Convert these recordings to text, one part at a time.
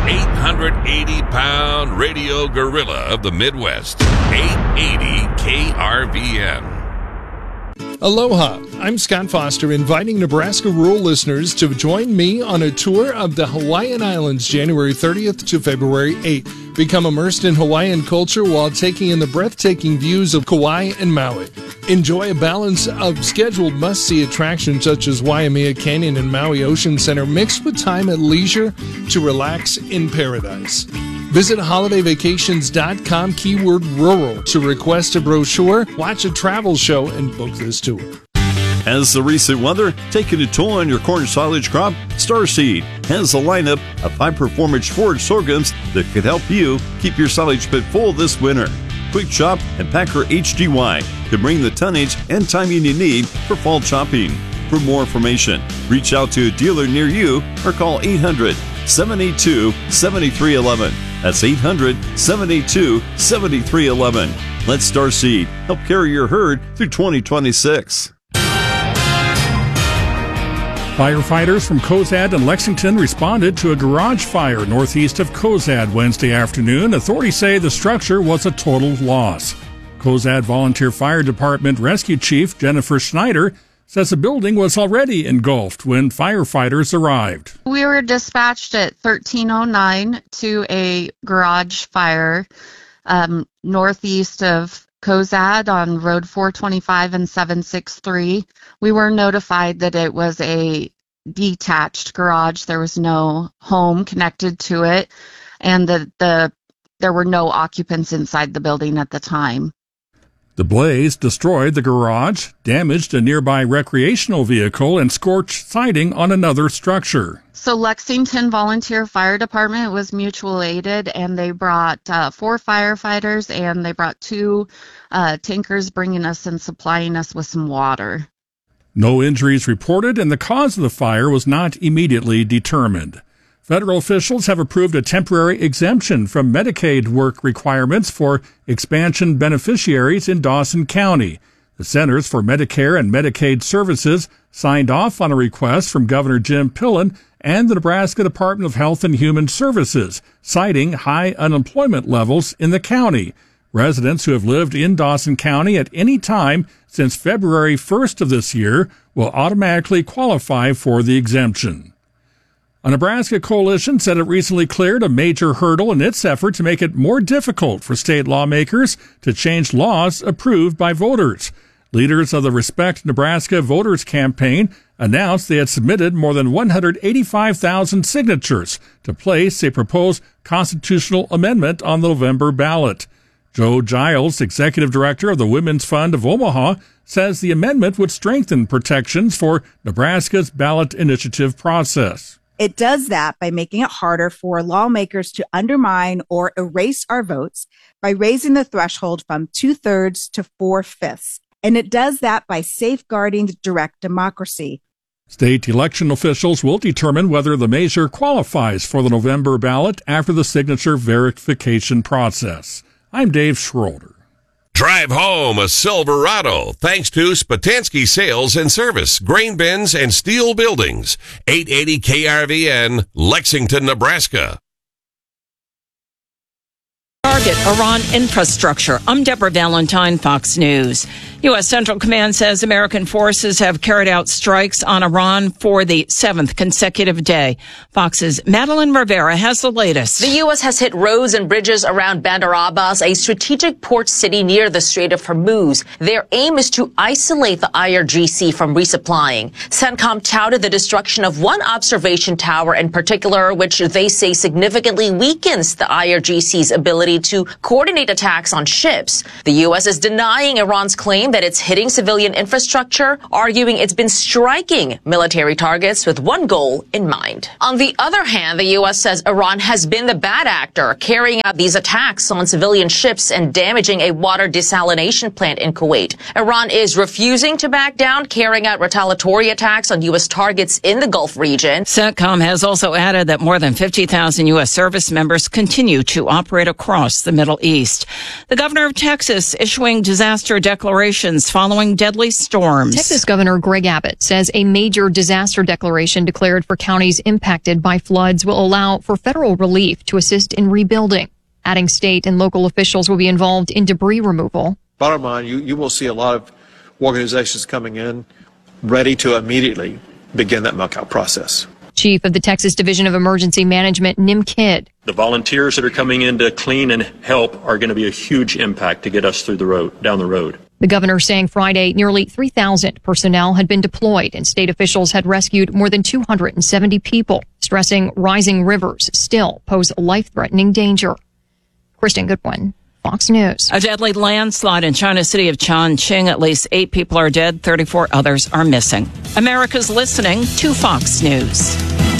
880-pound radio gorilla of the Midwest. 880 KRVN. Aloha, I'm Scott Foster, inviting Nebraska rural listeners to join me on a tour of the Hawaiian Islands January 30th to February 8th. Become immersed in Hawaiian culture while taking in the breathtaking views of Kauai and Maui. Enjoy a balance of scheduled must-see attractions such as Waimea Canyon and Maui Ocean Center mixed with time at leisure to relax in paradise. Visit holidayvacations.com keyword rural to request a brochure, watch a travel show, and book this tour. Has the recent weather taken a toll on your corn silage crop? Starseed has a lineup of high-performance forage sorghums that could help you keep your silage pit full this winter. Quick Chop and Packer HDY to bring the tonnage and timing you need for fall chopping. For more information, reach out to a dealer near you or call 800-782-7311. That's 800-782-7311. Let Starseed help carry your herd through 2026. Firefighters from Cozad and Lexington responded to a garage fire northeast of Cozad Wednesday afternoon. Authorities say the structure was a total loss. Cozad Volunteer Fire Department Rescue Chief Jennifer Schneider says the building was already engulfed when firefighters arrived. We were dispatched at 1309 to a garage fire northeast of Cozad on Road 425 and 763. We were notified that it was a detached garage. There was no home connected to it, and that there were no occupants inside the building at the time. The blaze destroyed the garage, damaged a nearby recreational vehicle, and scorched siding on another structure. So Lexington Volunteer Fire Department was mutual aided, and they brought 4 firefighters, and they brought 2 tankers bringing us and supplying us with some water. No injuries reported, and the cause of the fire was not immediately determined. Federal officials have approved a temporary exemption from Medicaid work requirements for expansion beneficiaries in Dawson County. The Centers for Medicare and Medicaid Services signed off on a request from Governor Jim Pillen and the Nebraska Department of Health and Human Services, citing high unemployment levels in the county. Residents who have lived in Dawson County at any time since February 1st of this year will automatically qualify for the exemption. A Nebraska coalition said it recently cleared a major hurdle in its effort to make it more difficult for state lawmakers to change laws approved by voters. Leaders of the Respect Nebraska Voters Campaign announced they had submitted more than 185,000 signatures to place a proposed constitutional amendment on the November ballot. Joe Giles, executive director of the Women's Fund of Omaha, says the amendment would strengthen protections for Nebraska's ballot initiative process. It does that by making it harder for lawmakers to undermine or erase our votes by raising the threshold from 2/3 to 4/5. And it does that by safeguarding direct democracy. State election officials will determine whether the measure qualifies for the November ballot after the signature verification process. I'm Dave Schroeder. Drive home a Silverado thanks to Spatansky Sales and Service, grain bins and steel buildings. 880 KRVN, Lexington, Nebraska. Target Iran infrastructure. I'm Deborah Valentine, Fox News. U.S. Central Command says American forces have carried out strikes on Iran for the 7th consecutive day. Fox's Madeline Rivera has the latest. The U.S. has hit roads and bridges around Bandar Abbas, a strategic port city near the Strait of Hormuz. Their aim is to isolate the IRGC from resupplying. CENTCOM touted the destruction of one observation tower in particular, which they say significantly weakens the IRGC's ability to coordinate attacks on ships. The U.S. is denying Iran's claim that it's hitting civilian infrastructure, arguing it's been striking military targets with one goal in mind. On the other hand, the U.S. says Iran has been the bad actor, carrying out these attacks on civilian ships and damaging a water desalination plant in Kuwait. Iran is refusing to back down, carrying out retaliatory attacks on U.S. targets in the Gulf region. CENTCOM has also added that more than 50,000 U.S. service members continue to operate across the Middle East. The governor of Texas issuing disaster declaration evacuations following deadly storms. Texas Governor Greg Abbott says a major disaster declaration declared for counties impacted by floods will allow for federal relief to assist in rebuilding. Adding state and local officials will be involved in debris removal. Bottom line, you will see a lot of organizations coming in ready to immediately begin that muck-out process. Chief of the Texas Division of Emergency Management, Nim Kidd. The volunteers that are coming in to clean and help are going to be a huge impact to get us through down the road. The governor saying Friday nearly 3,000 personnel had been deployed and state officials had rescued more than 270 people, stressing rising rivers still pose life-threatening danger. Kristen Goodwin, Fox News. A deadly landslide in China's city of Chongqing. At least 8 people are dead, 34 others are missing. America's listening to Fox News.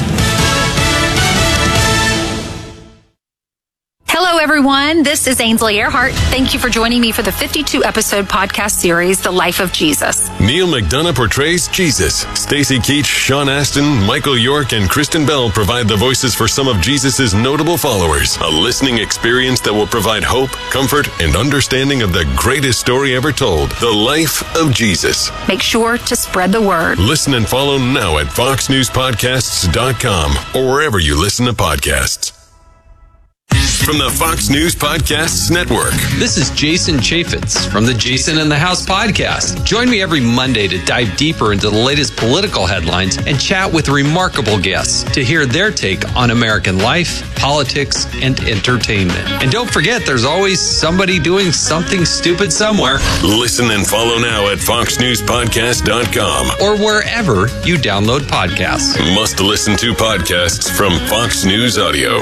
Hello, everyone. This is Ainsley Earhart. Thank you for joining me for the 52-episode podcast series, The Life of Jesus. Neil McDonough portrays Jesus. Stacey Keach, Sean Astin, Michael York, and Kristen Bell provide the voices for some of Jesus' notable followers. A listening experience that will provide hope, comfort, and understanding of the greatest story ever told, The Life of Jesus. Make sure to spread the word. Listen and follow now at foxnewspodcasts.com or wherever you listen to podcasts. From the Fox News Podcasts Network. This is Jason Chaffetz from the Jason in the House podcast. Join me every Monday to dive deeper into the latest political headlines and chat with remarkable guests to hear their take on American life, politics, and entertainment. And don't forget, there's always somebody doing something stupid somewhere. Listen and follow now at foxnewspodcast.com or wherever you download podcasts. Must listen to podcasts from Fox News Audio.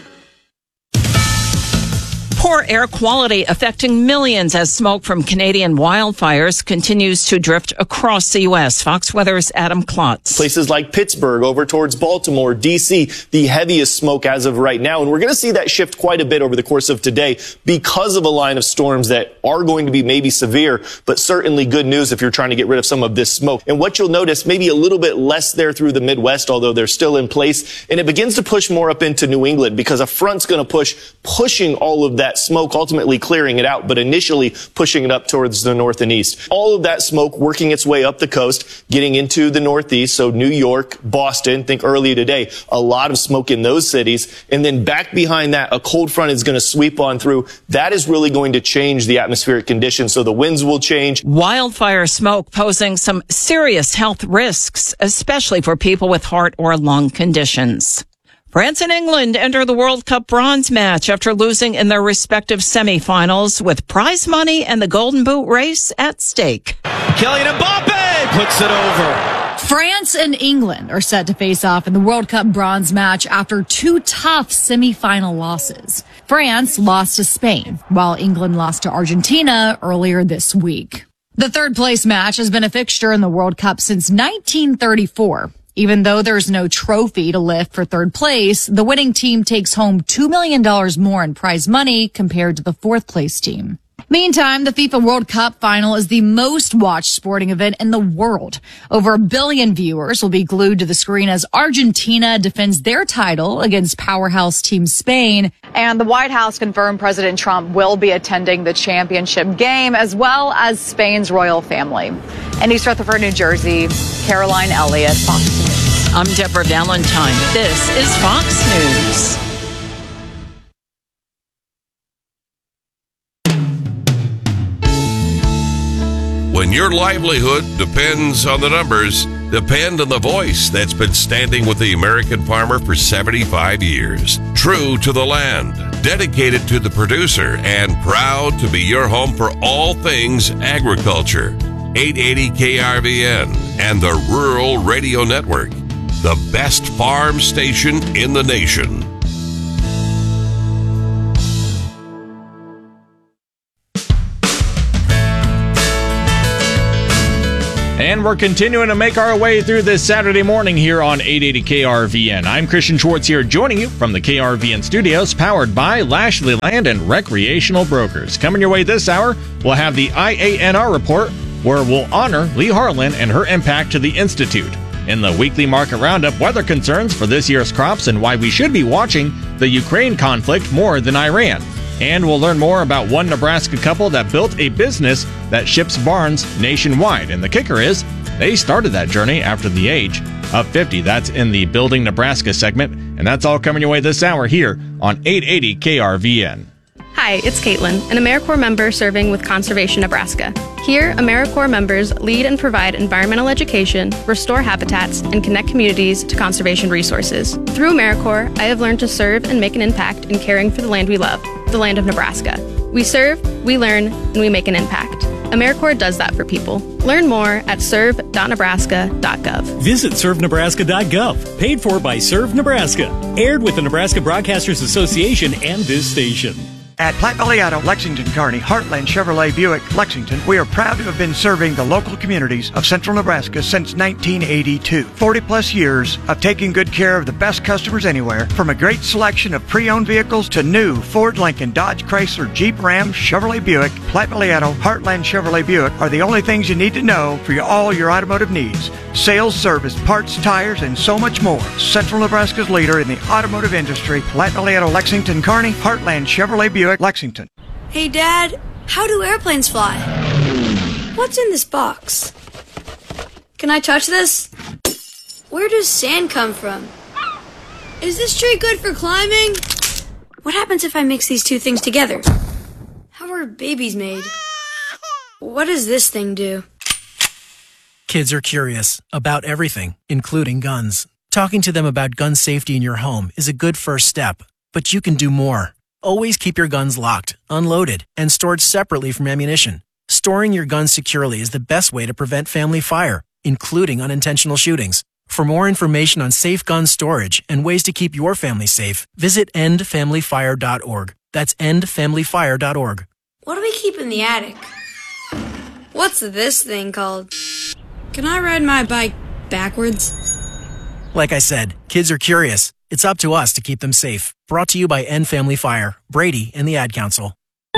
Poor air quality affecting millions as smoke from Canadian wildfires continues to drift across the U.S. Fox Weather's Adam Klotz. Places like Pittsburgh, over towards Baltimore, D.C., the heaviest smoke as of right now. And we're going to see that shift quite a bit over the course of today because of a line of storms that are going to be maybe severe, but certainly good news if you're trying to get rid of some of this smoke. And what you'll notice, maybe a little bit less there through the Midwest, although they're still in place. And it begins to push more up into New England because a front's going to pushing all of that smoke, ultimately clearing it out, but initially pushing it up towards the north and east. All of that smoke working its way up the coast, getting into the northeast. So New York, Boston, think earlier today, a lot of smoke in those cities. And then back behind that, a cold front is going to sweep on through. That is really going to change the atmospheric conditions. So the winds will change. Wildfire smoke posing some serious health risks, especially for people with heart or lung conditions. France and England enter the World Cup bronze match after losing in their respective semifinals with prize money and the Golden Boot race at stake. Kylian Mbappe puts it over. France and England are set to face off in the World Cup bronze match after 2 tough semifinal losses. France lost to Spain, while England lost to Argentina earlier this week. The third place match has been a fixture in the World Cup since 1934. Even though there's no trophy to lift for third place, the winning team takes home $2 million more in prize money compared to the fourth place team. Meantime, the FIFA World Cup final is the most watched sporting event in the world. Over 1 billion viewers will be glued to the screen as Argentina defends their title against powerhouse team Spain. And the White House confirmed President Trump will be attending the championship game as well as Spain's royal family. In East Rutherford, New Jersey, Caroline Elliott, Fox News. I'm Deborah Valentine. This is Fox News. When your livelihood depends on the numbers, depend on the voice that's been standing with the American farmer for 75 years. True to the land, dedicated to the producer, and proud to be your home for all things agriculture. 880 KRVN and the Rural Radio Network, the best farm station in the nation. And we're continuing to make our way through this Saturday morning here on 880 KRVN. I'm Christian Schwartz here, joining you from the KRVN studios, powered by Lashley Land and Recreational Brokers. Coming your way this hour, we'll have the IANR report, where we'll honor Lee Harlan and her impact to the Institute. In the weekly market roundup, weather concerns for this year's crops and why we should be watching the Ukraine conflict more than Iran. And we'll learn more about one Nebraska couple that built a business that ships barns nationwide. And the kicker is, they started that journey after the age of 50. That's in the Building Nebraska segment. And that's all coming your way this hour here on 880 KRVN. Hi, it's Caitlin, an AmeriCorps member serving with Conservation Nebraska. Here, AmeriCorps members lead and provide environmental education, restore habitats, and connect communities to conservation resources. Through AmeriCorps, I have learned to serve and make an impact in caring for the land we love, the land of Nebraska. We serve, we learn, and we make an impact. AmeriCorps does that for people. Learn more at serve.nebraska.gov. Visit servenebraska.gov. Paid for by Serve Nebraska. Aired with the Nebraska Broadcasters Association and this station. At Platte Valley Auto, Lexington, Kearney, Heartland Chevrolet Buick, Lexington, we are proud to have been serving the local communities of central Nebraska since 1982. 40 plus years of taking good care of the best customers anywhere, from a great selection of pre-owned vehicles to new Ford, Lincoln, Dodge, Chrysler, Jeep, Ram, Chevrolet Buick. Platte Valley Auto, Heartland Chevrolet Buick are the only things you need to know for all your automotive needs. Sales, service, parts, tires, and so much more. Central Nebraska's leader in the automotive industry, Platte Valley Auto, Lexington, Kearney, Heartland Chevrolet Buick, Lexington. Hey, Dad, how do airplanes fly? What's in this box? Can I touch this? Where does sand come from? Is this tree good for climbing? What happens if I mix these two things together? How are babies made? What does this thing do? Kids are curious about everything, including guns. Talking to them about gun safety in your home is a good first step, but you can do more. Always keep your guns locked, unloaded, and stored separately from ammunition. Storing your guns securely is the best way to prevent family fire, including unintentional shootings. For more information on safe gun storage and ways to keep your family safe, visit endfamilyfire.org. That's endfamilyfire.org. What do we keep in the attic? What's this thing called? Can I ride my bike backwards? Like I said, kids are curious. It's up to us to keep them safe. Brought to you by End Family Fire, Brady, and the Ad Council.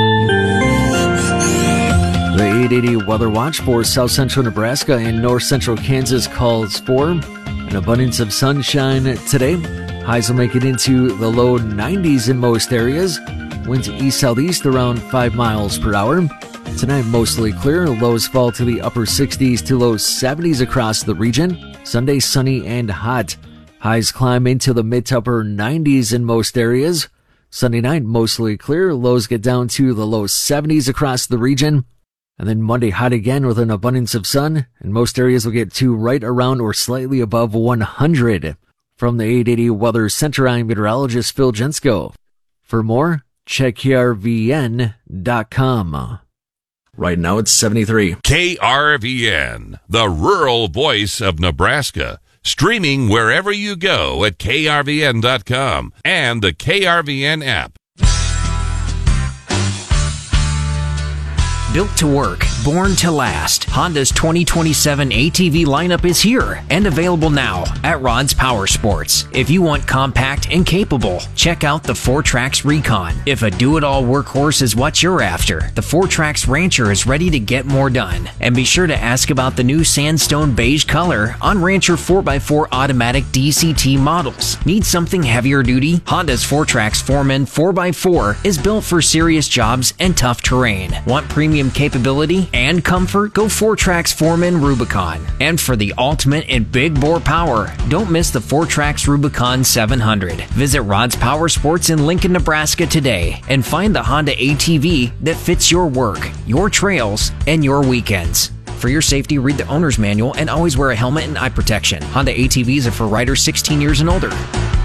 The 880 Weather Watch for South Central Nebraska and North Central Kansas calls for an abundance of sunshine today. Highs will make it into the low 90s in most areas. Winds east-southeast around 5 miles per hour. Tonight, mostly clear. Lows fall to the upper 60s to low 70s across the region. Sunday, sunny and hot. Highs climb into the mid to upper 90s in most areas. Sunday night, mostly clear. Lows get down to the low 70s across the region. And then Monday, hot again with an abundance of sun. And most areas will get to right around or slightly above 100. From the 880 Weather Center, I'm meteorologist Phil Jensko. For more, check KRVN.com. Right now, it's 73. KRVN, the rural voice of Nebraska. Streaming wherever you go at KRVN.com and the KRVN app. Built to work, born to last, Honda's 2027 ATV lineup is here and available now at Rod's Power Sports. If you want compact and capable, check out the 4Trax Recon. If a do-it-all workhorse is what you're after, the 4Trax Rancher is ready to get more done. And be sure to ask about the new sandstone beige color on Rancher 4x4 automatic DCT models. Need something heavier duty? Honda's 4Trax Foreman 4x4 is built for serious jobs and tough terrain. Want premium capability and comfort? Go 4Trax Foreman Rubicon. And for the ultimate in big bore power, don't miss the 4Trax Rubicon 700. Visit Rod's Power Sports in Lincoln, Nebraska today and find the Honda ATV that fits your work, your trails, and your weekends. For your safety, read the owner's manual and always wear a helmet and eye protection. Honda ATVs are for riders 16 years and older.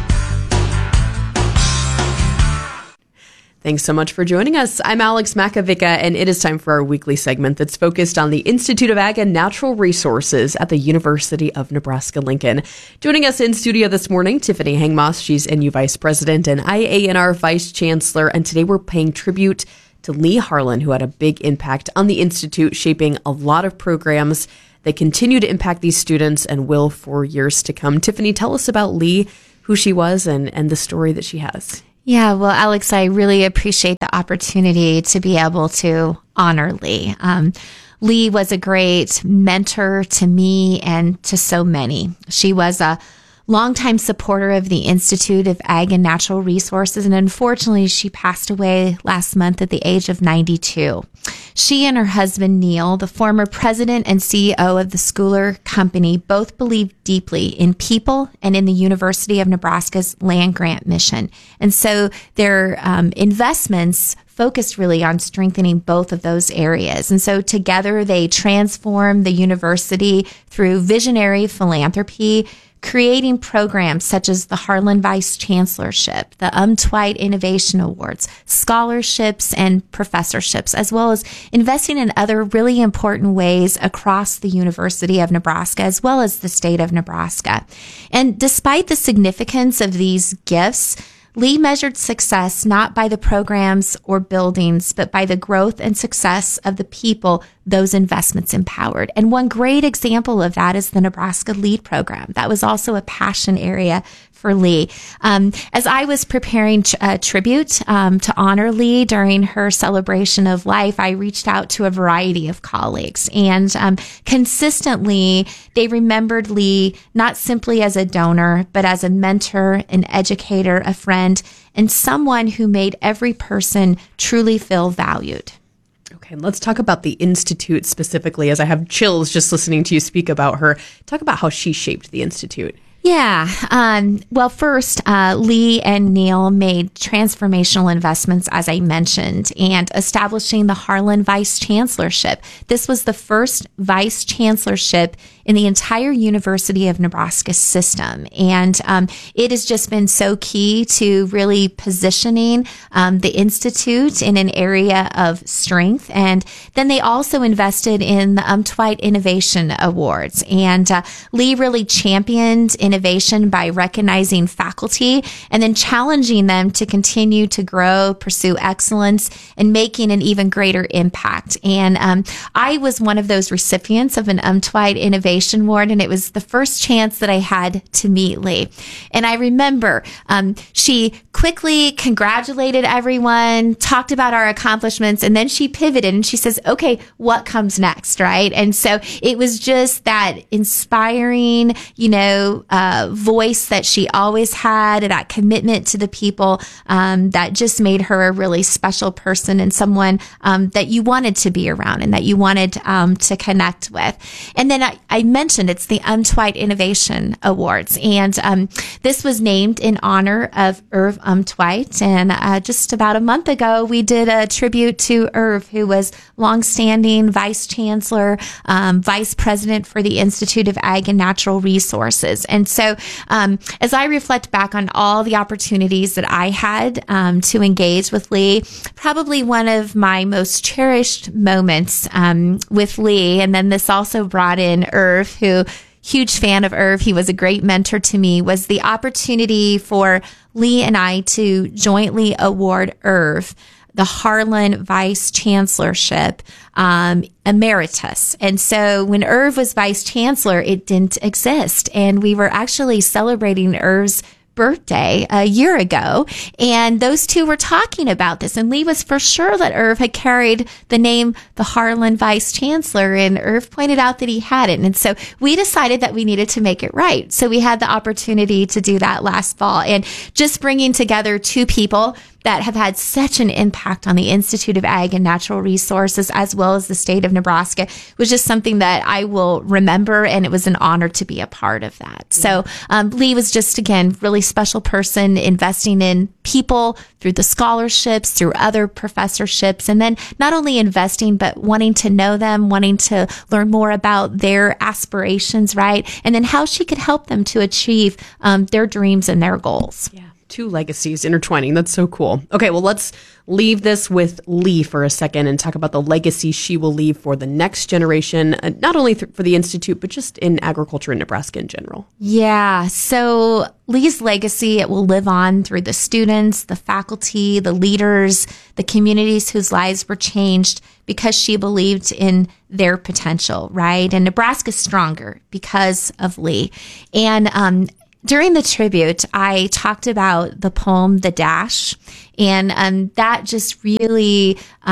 Thanks so much for joining us. I'm Alex Makovica, and it is time for our weekly segment that's focused on the Institute of Ag and Natural Resources at the University of Nebraska-Lincoln. Joining us in studio this morning, Tiffany Hangmoss. She's NU Vice President and IANR Vice Chancellor, and today we're paying tribute to Lee Harlan, who had a big impact on the Institute, shaping a lot of programs that continue to impact these students and will for years to come. Tiffany, tell us about Lee, who she was, and the story that she has. Yeah, well, Alex, I really appreciate the opportunity to be able to honor Lee. Lee was a great mentor to me and to so many. She was a longtime supporter of the Institute of Ag and Natural Resources, and unfortunately, she passed away last month at the age of 92. She and her husband, Neil, the former president and CEO of the Schooler Company, both believed deeply in people and in the University of Nebraska's land grant mission. And so their investments focused really on strengthening both of those areas. And so together they transformed the university through visionary philanthropy, creating programs such as the Harlan Vice Chancellorship, the Twite Innovation Awards, scholarships, and professorships, as well as investing in other really important ways across the University of Nebraska, as well as the state of Nebraska. And despite the significance of these gifts, Lee measured success not by the programs or buildings, but by the growth and success of the people those investments empowered. And one great example of that is the Nebraska LEAD program. That was also a passion area for Lee. As I was preparing a tribute to honor Lee during her celebration of life, I reached out to a variety of colleagues, and consistently they remembered Lee not simply as a donor, but as a mentor, an educator, a friend, and someone who made every person truly feel valued. Okay, let's talk about the Institute specifically, as I have chills just listening to you speak about her. Talk about how she shaped the Institute. Yeah. Well, first, Lee and Neil made transformational investments, as I mentioned, and establishing the Harlan Vice Chancellorship. This was the first vice chancellorship in the entire University of Nebraska system. And it has just been so key to really positioning the Institute in an area of strength. And then they also invested in the Twite Innovation Awards. And Lee really championed innovation by recognizing faculty and then challenging them to continue to grow, pursue excellence, and making an even greater impact. And I was one of those recipients of an Twite Innovation Award, and it was the first chance that I had to meet Lee. And I remember she quickly congratulated everyone, talked about our accomplishments, and then she pivoted and she says, okay, what comes next, right? And so it was just that inspiring, voice that she always had, that commitment to the people that just made her a really special person and someone that you wanted to be around and that you wanted to connect with. And then I mentioned it's the Twite Innovation Awards, and this was named in honor of Irv Twite. And just about a month ago, we did a tribute to Irv, who was longstanding vice chancellor, vice president for the Institute of Ag and Natural Resources. And so as I reflect back on all the opportunities that I had to engage with Lee, probably one of my most cherished moments with Lee, and then this also brought in Irv, who huge fan of Irv, he was a great mentor to me, was the opportunity for Lee and I to jointly award Irv the Harlan Vice Chancellorship Emeritus. And so when Irv was Vice Chancellor, it didn't exist. And we were actually celebrating Irv's birthday a year ago, and those two were talking about this, and Lee was for sure that Irv had carried the name the Harlan Vice Chancellor, and Irv pointed out that he hadn't. And so we decided that we needed to make it right. So we had the opportunity to do that last fall, and just bringing together two people that have had such an impact on the Institute of Ag and Natural Resources, as well as the state of Nebraska, was just something that I will remember, and it was an honor to be a part of that. Yeah. So Lee was just, again, really special person, investing in people through the scholarships, through other professorships, and then not only investing, but wanting to know them, wanting to learn more about their aspirations, right? And then how she could help them to achieve their dreams and their goals. Yeah. Two legacies intertwining. That's so cool. Okay, well, let's leave this with Lee for a second and talk about the legacy she will leave for the next generation, not only for the Institute, but just in agriculture in Nebraska in general. Yeah, so Lee's legacy, it will live on through the students, the faculty, the leaders, the communities whose lives were changed because she believed in their potential, right? And Nebraska's stronger because of Lee. And during the tribute, I talked about the poem, The Dash, and that just really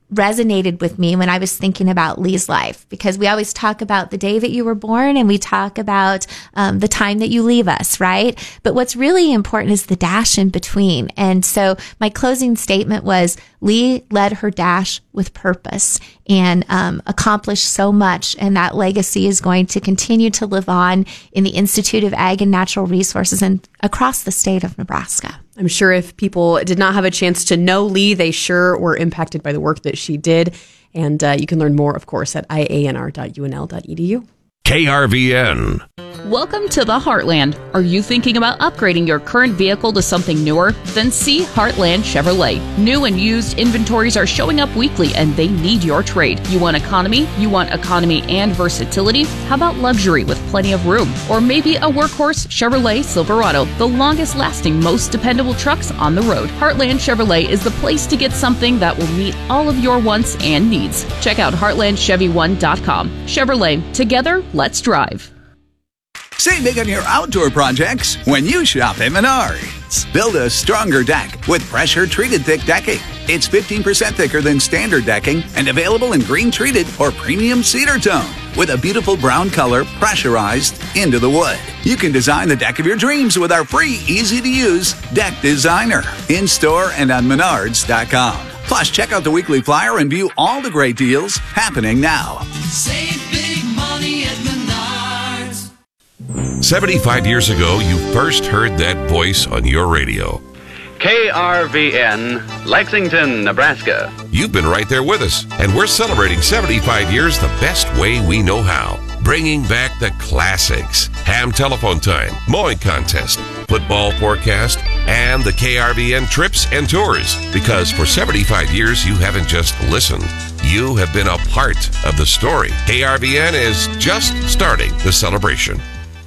resonated with me when I was thinking about Lee's life, because we always talk about the day that you were born and we talk about the time that you leave us, right? But what's really important is the dash in between. And so my closing statement was, Lee led her dash with purpose and accomplished so much. And that legacy is going to continue to live on in the Institute of Ag and Natural Resources and across the state of Nebraska. I'm sure if people did not have a chance to know Lee, they sure were impacted by the work that she did. And you can learn more, of course, at ianr.unl.edu. KRVN. Welcome to the Heartland. Are you thinking about upgrading your current vehicle to something newer? Then see Heartland Chevrolet. New and used inventories are showing up weekly and they need your trade. You want economy? You want economy and versatility? How about luxury with plenty of room? Or maybe a workhorse Chevrolet Silverado, the longest lasting, most dependable trucks on the road. Heartland Chevrolet is the place to get something that will meet all of your wants and needs. Check out heartlandchevy1.com. Chevrolet, together, let's drive. Save big on your outdoor projects when you shop at Menards. Build a stronger deck with pressure-treated thick decking. It's 15% thicker than standard decking and available in green-treated or premium cedar tone with a beautiful brown color pressurized into the wood. You can design the deck of your dreams with our free, easy-to-use Deck Designer in-store and on Menards.com. Plus, check out the weekly flyer and view all the great deals happening now. Save big money at Menards. 75 years ago, you first heard that voice on your radio. KRVN, Lexington, Nebraska. You've been right there with us, and we're celebrating 75 years the best way we know how. Bringing back the classics. Ham telephone time, mowing contest, football forecast, and the KRVN trips and tours. Because for 75 years, you haven't just listened. You have been a part of the story. KRVN is just starting the celebration.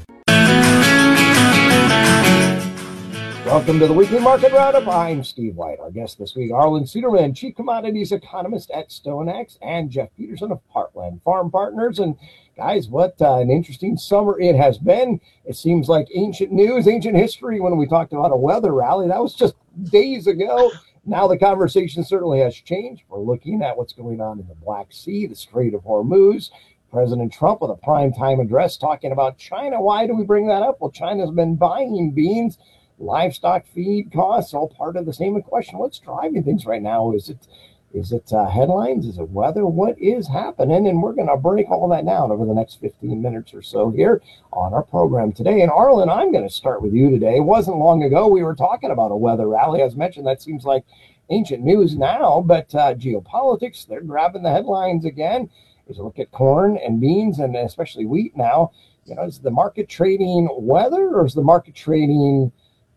Welcome to the Weekly Market Roundup. I'm Steve White. Our guest this week, Arlan Suderman, Chief Commodities Economist at StoneX, and Jeff Peterson of Heartland Farm Partners. And guys, what an interesting summer it has been. It seems like ancient news, ancient history when we talked about a weather rally. That was just days ago. Now the conversation certainly has changed. We're looking at what's going on in the Black Sea, the Strait of Hormuz. President Trump with a primetime address talking about China. Why do we bring that up? Well, China's been buying beans. Livestock feed costs, all part of the same question. What's driving things right now? Is it headlines? Is it weather? What is happening? And we're going to break all that down over the next 15 minutes or so here on our program today. And Arlan, I'm going to start with you today. It wasn't long ago we were talking about a weather rally. As mentioned, that seems like ancient news now, but geopolitics, they're grabbing the headlines again. As you look at corn and beans and especially wheat now, is the market trading weather or is the market trading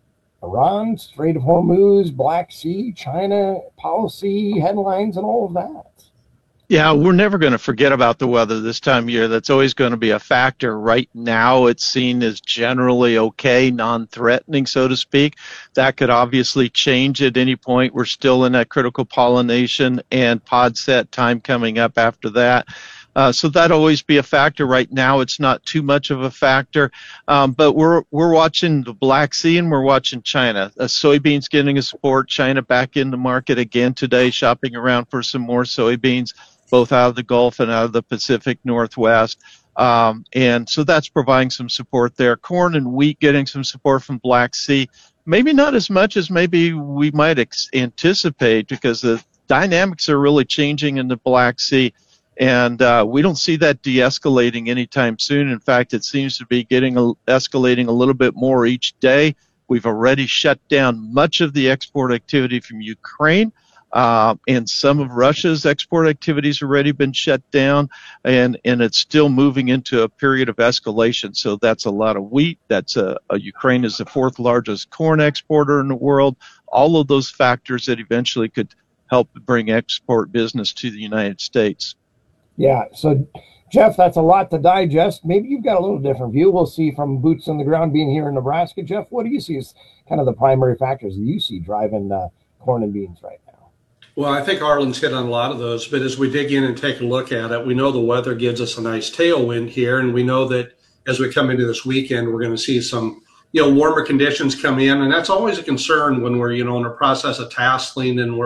Iran, Strait of Hormuz, Black Sea, China, policy, headlines, and all of that? Yeah, we're never going to forget about the weather this time of year. That's always going to be a factor. Right now, it's seen as generally okay, non-threatening, so to speak. That could obviously change at any point. We're still in that critical pollination and pod set time coming up after that. So that'll always be a factor. Right now, it's not too much of a factor. But we're watching the Black Sea and we're watching China. Soybeans getting a support. China back in the market again today, shopping around for some more soybeans, both out of the Gulf and out of the Pacific Northwest. And so that's providing some support there. Corn and wheat getting some support from Black Sea. Maybe not as much as maybe we might anticipate because the dynamics are really changing in the Black Sea. And we don't see that de-escalating anytime soon. In fact, it seems to be escalating a little bit more each day. We've already shut down much of the export activity from Ukraine, and some of Russia's export activities have already been shut down, and it's still moving into a period of escalation. So that's a lot of wheat. That's Ukraine is the fourth largest corn exporter in the world. All of those factors that eventually could help bring export business to the United States. Yeah, so Jeff, that's a lot to digest. Maybe you've got a little different view. We'll see from boots on the ground being here in Nebraska. Jeff, what do you see as kind of the primary factors that you see driving corn and beans right now? Well, I think Arlen's hit on a lot of those, but as we dig in and take a look at it, we know the weather gives us a nice tailwind here, and we know that as we come into this weekend, we're going to see some, warmer conditions come in, and that's always a concern when we're, in the process of tasseling and we're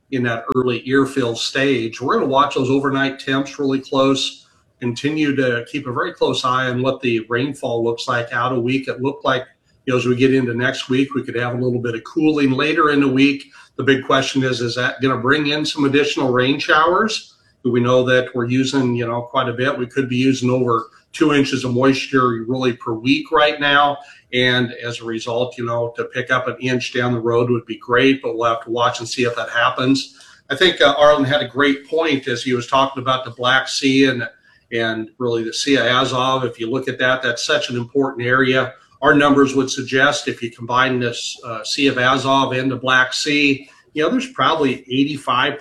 in that early ear fill stage. We're going to watch those overnight temps really close, continue to keep a very close eye on what the rainfall looks like out a week. It looked like, as we get into next week, we could have a little bit of cooling later in the week. The big question is that going to bring in some additional rain showers? We know that we're using, quite a bit. We could be using over 2 inches of moisture really per week right now. And as a result, to pick up an inch down the road would be great, but we'll have to watch and see if that happens. I think Arlen had a great point as he was talking about the Black Sea and really the Sea of Azov. If you look at that, that's such an important area. Our numbers would suggest if you combine this Sea of Azov and the Black Sea, there's probably 85%,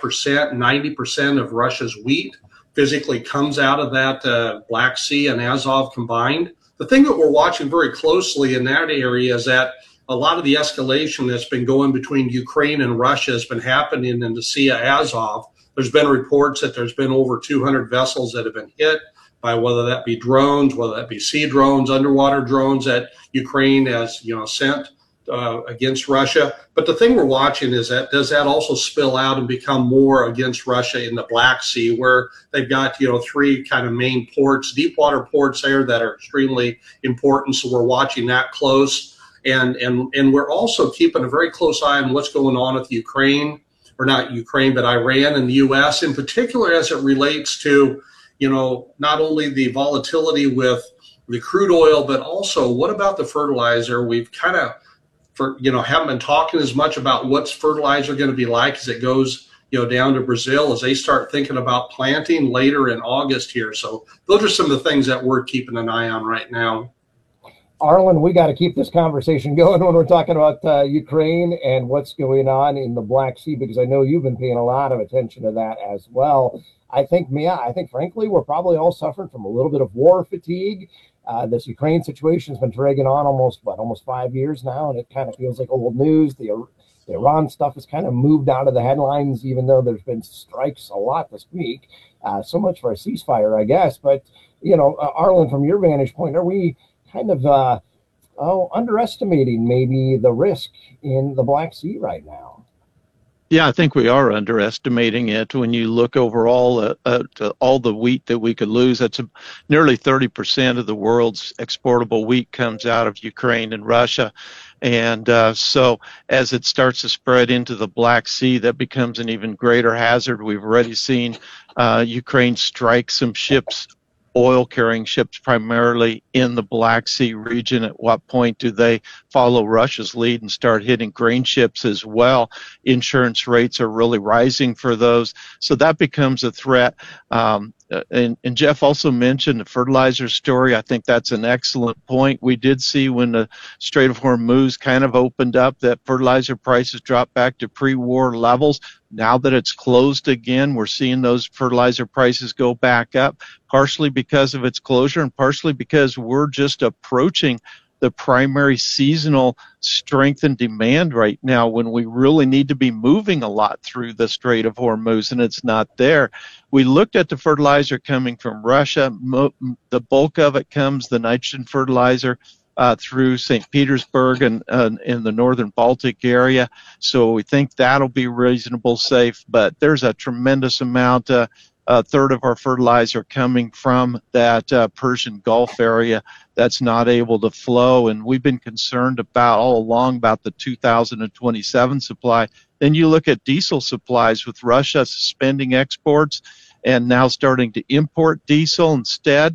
90% of Russia's wheat physically comes out of that Black Sea and Azov combined. The thing that we're watching very closely in that area is that a lot of the escalation that's been going between Ukraine and Russia has been happening in the Sea of Azov. There's been reports that there's been over 200 vessels that have been hit by whether that be drones, whether that be sea drones, underwater drones that Ukraine has, sent against Russia. But the thing we're watching is that does that also spill out and become more against Russia in the Black Sea, where they've got, 3 kind of main ports, deep water ports there that are extremely important. So we're watching that close. And we're also keeping a very close eye on what's going on with Ukraine, or not Ukraine, but Iran and the U.S. in particular as it relates to, not only the volatility with the crude oil, but also what about the fertilizer? We've kind of, haven't been talking as much about what's fertilizer going to be like as it goes, down to Brazil as they start thinking about planting later in August here. So those are some of the things that we're keeping an eye on right now. Arlen, we got to keep this conversation going when we're talking about Ukraine and what's going on in the Black Sea, because I know you've been paying a lot of attention to that as well. I think frankly, we're probably all suffering from a little bit of war fatigue. This Ukraine situation has been dragging on almost 5 years now, and it kind of feels like old news. The Iran stuff has kind of moved out of the headlines, even though there's been strikes a lot this week. So much for a ceasefire, I guess. But, Arlen, from your vantage point, are we kind of underestimating maybe the risk in the Black Sea right now? Yeah, I think we are underestimating it. When you look overall at all the wheat that we could lose, that's nearly 30% of the world's exportable wheat comes out of Ukraine and Russia. And so as it starts to spread into the Black Sea, that becomes an even greater hazard. We've already seen Ukraine strike some ships, oil-carrying ships primarily in the Black Sea region. At what point do they follow Russia's lead and start hitting grain ships as well? Insurance rates are really rising for those. So that becomes a threat. And Jeff also mentioned the fertilizer story. I think that's an excellent point. We did see when the Strait of Hormuz kind of opened up that fertilizer prices dropped back to pre-war levels. Now that it's closed again, we're seeing those fertilizer prices go back up, partially because of its closure and partially because we're just approaching the primary seasonal strength and demand right now when we really need to be moving a lot through the Strait of Hormuz, and it's not there. We looked at the fertilizer coming from Russia. The bulk of it comes, the nitrogen fertilizer, through St. Petersburg and in the northern Baltic area. So we think that'll be reasonable safe, but there's a tremendous amount, a third of our fertilizer coming from that Persian Gulf area that's not able to flow. And we've been concerned about all along about the 2027 supply. Then you look at diesel supplies with Russia suspending exports and now starting to import diesel instead.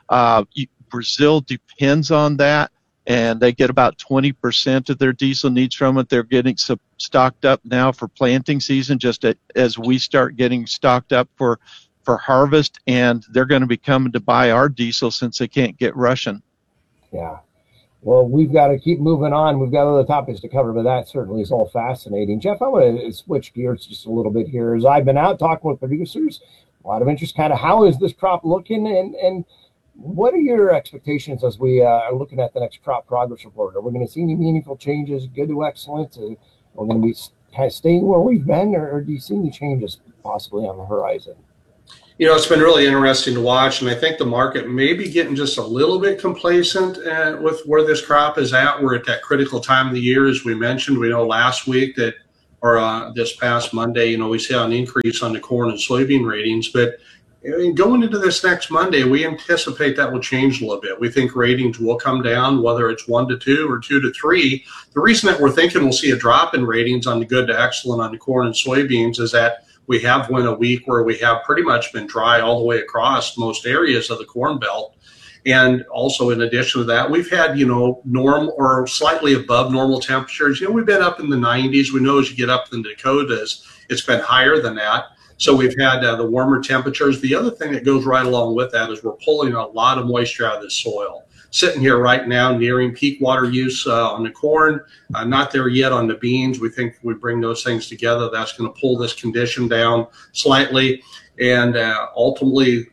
Brazil depends on that, and they get about 20% of their diesel needs from it. They're getting stocked up now for planting season, just as we start getting stocked up for harvest, and they're going to be coming to buy our diesel since they can't get Russian. Yeah. Well, we've got to keep moving on. We've got other topics to cover, but that certainly is all fascinating. Jeff, I want to switch gears just a little bit here. As I've been out talking with producers, a lot of interest, kind of how is this crop looking, and what are your expectations as we are looking at the next crop progress report? Are we going to see any meaningful changes, good to excellent? Are we going to be kind of staying where we've been, or do you see any changes possibly on the horizon? It's been really interesting to watch, and I think the market may be getting just a little bit complacent with where this crop is at. We're at that critical time of the year, as we mentioned. We know last week that or this past Monday, we saw an increase on the corn and soybean ratings. But going into this next Monday, we anticipate that will change a little bit. We think ratings will come down, whether it's 1 to 2 or 2 to 3. The reason that we're thinking we'll see a drop in ratings on the good to excellent on the corn and soybeans is that we have went a week where we have pretty much been dry all the way across most areas of the Corn Belt. And also, in addition to that, we've had, normal or slightly above normal temperatures. We've been up in the 90s. We know as you get up in the Dakotas, it's been higher than that. So we've had the warmer temperatures. The other thing that goes right along with that is we're pulling a lot of moisture out of the soil. Sitting here right now, nearing peak water use on the corn, not there yet on the beans. We think if we bring those things together, that's going to pull this condition down slightly. And ultimately,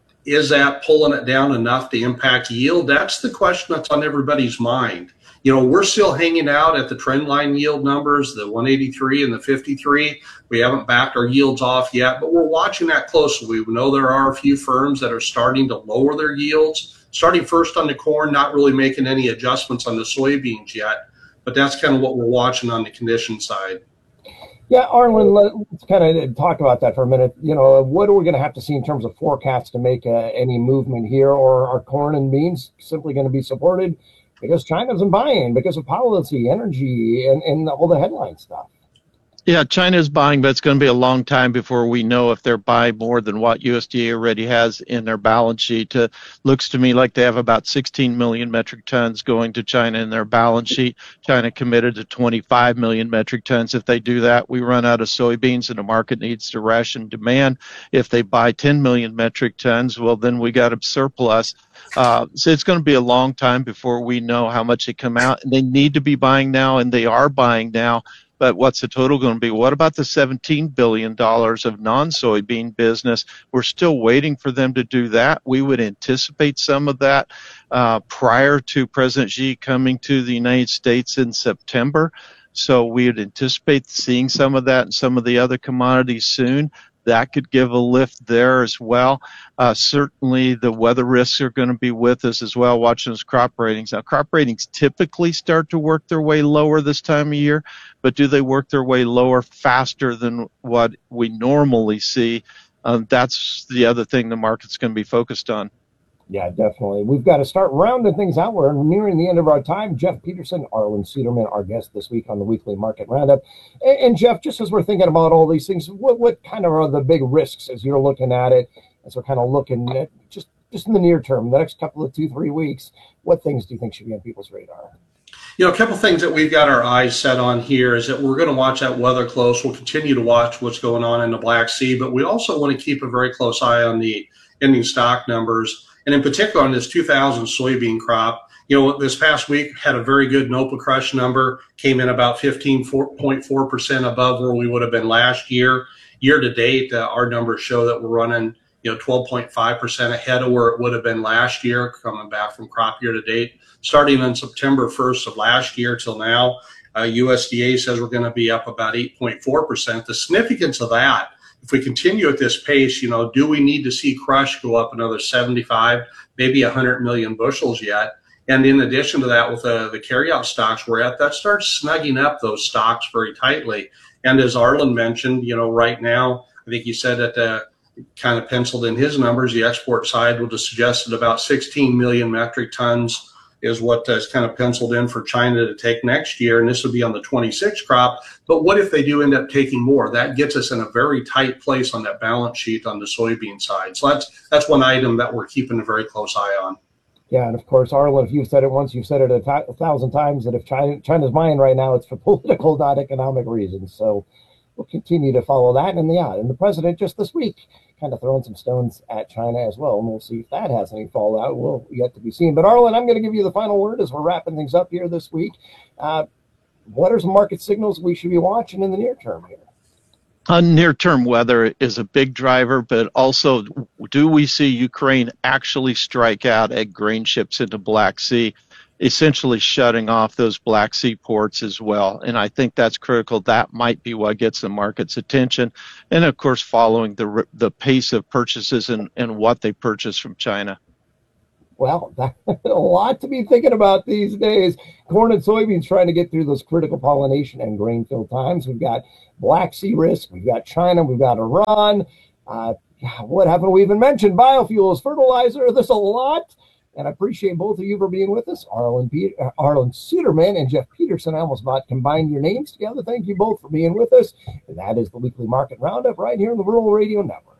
is that pulling it down enough to impact yield? That's the question that's on everybody's mind. We're still hanging out at the trend line yield numbers, the 183 and the 53. We haven't backed our yields off yet, but we're watching that closely. We know there are a few firms that are starting to lower their yields, starting first on the corn, not really making any adjustments on the soybeans yet. But that's kind of what we're watching on the condition side. Yeah, Arlen, let's kind of talk about that for a minute. What are we going to have to see in terms of forecasts to make any movement here? Or are corn and beans simply going to be supported because China isn't buying, because of policy, energy, and all the headline stuff? Yeah, China's buying, but it's going to be a long time before we know if they're buying more than what USDA already has in their balance sheet. Looks to me like they have about 16 million metric tons going to China in their balance sheet. China committed to 25 million metric tons. If they do that, we run out of soybeans and the market needs to ration demand. If they buy 10 million metric tons, well, then we got a surplus. So it's going to be a long time before we know how much they come out. And they need to be buying now, and they are buying now. But what's the total going to be? What about the $17 billion of non-soybean business? We're still waiting for them to do that. We would anticipate some of that prior to President Xi coming to the United States in September. So we would anticipate seeing some of that in some of the other commodities soon. That could give a lift there as well. Certainly the weather risks are going to be with us as well, watching those crop ratings. Now, crop ratings typically start to work their way lower this time of year, but do they work their way lower faster than what we normally see? That's the other thing the market's going to be focused on. Yeah, definitely. We've got to start rounding things out. We're nearing the end of our time. Jeff Peterson, Arlen Suderman, our guest this week on the Weekly Market Roundup. And Jeff, just as we're thinking about all these things, what kind of are the big risks as you're looking at it, as we're kind of looking at just in the near term, the next couple of 2-3 weeks? What things do you think should be on people's radar? A couple of things that we've got our eyes set on here is that we're going to watch that weather close. We'll continue to watch what's going on in the Black Sea, but we also want to keep a very close eye on the ending stock numbers. And in particular on this 2000 soybean crop, this past week had a very good NOPA crush number, came in about 15.4% above where we would have been last year. Year to date, our numbers show that we're running 12.5% ahead of where it would have been last year, coming back from crop year to date. Starting on September 1st of last year till now, USDA says we're going to be up about 8.4%. The significance of that, if we continue at this pace, do we need to see crush go up another 75, maybe 100 million bushels yet? And in addition to that, with the carryout stocks we're at, that starts snugging up those stocks very tightly. And as Arlen mentioned, right now, I think he said that kind of penciled in his numbers, the export side would have suggested about 16 million metric tons is what is kind of penciled in for China to take next year, and this would be on the 26 crop. But what if they do end up taking more? That gets us in a very tight place on that balance sheet on the soybean side. So that's one item that we're keeping a very close eye on. Yeah, and of course, Arlen, if you've said it once, you've said it 1,000 times, that if China's buying right now, it's for political, not economic reasons. So we'll continue to follow that. And the president just this week kind of throwing some stones at China as well. And we'll see if that has any fallout. We'll yet to be seen. But Arlen, I'm going to give you the final word as we're wrapping things up here this week. What are some market signals we should be watching in the near term here? Near-term weather is a big driver, but also do we see Ukraine actually strike out at grain ships into Black Sea, essentially shutting off those Black Sea ports as well? And I think that's critical. That might be what gets the market's attention. And, of course, following the pace of purchases and what they purchase from China. Well, a lot to be thinking about these days. Corn and soybeans trying to get through those critical pollination and grain-filled times. We've got Black Sea risk. We've got China. We've got Iran. What haven't we even mentioned? Biofuels, fertilizer. There's a lot. And I appreciate both of you for being with us. Arlen Suderman and Jeff Peterson. I almost about combined your names together. Thank you both for being with us. And that is the Weekly Market Roundup right here on the Rural Radio Network.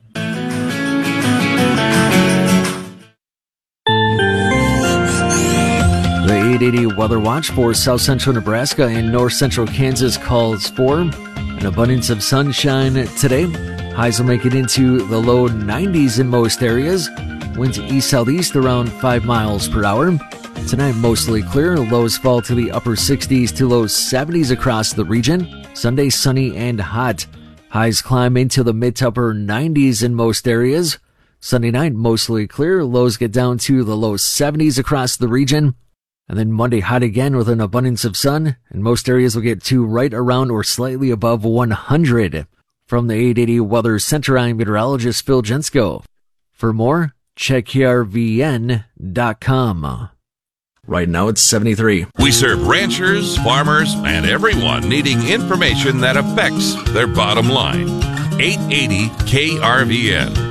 The 880 Weather Watch for south central Nebraska and north central Kansas calls for an abundance of sunshine today. Highs will make it into the low 90s in most areas. Winds east-southeast around 5 miles per hour. Tonight, mostly clear. Lows fall to the upper 60s to low 70s across the region. Sunday, sunny and hot. Highs climb into the mid to upper 90s in most areas. Sunday night, mostly clear. Lows get down to the low 70s across the region. And then Monday, hot again with an abundance of sun. And most areas will get to right around or slightly above 100. From the 880 Weather Center, I'm meteorologist Phil Jensko. For more, check krvn.com. Right now it's 73. We serve ranchers, farmers, and everyone needing information that affects their bottom line. 880 KRVN.